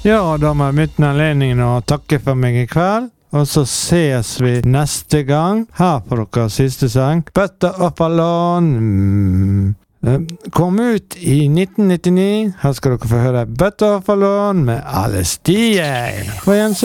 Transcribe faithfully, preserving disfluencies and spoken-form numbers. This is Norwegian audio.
Ja, da må jeg benytte anledningen å takke for meg i kveld. Og så ses vi neste gang. Her på deres siste sang. Better Off Alone. Mm. Kom ut i nitten nittini. Her skal dere få høre Better Off Alone med Alice D A. Og igjen så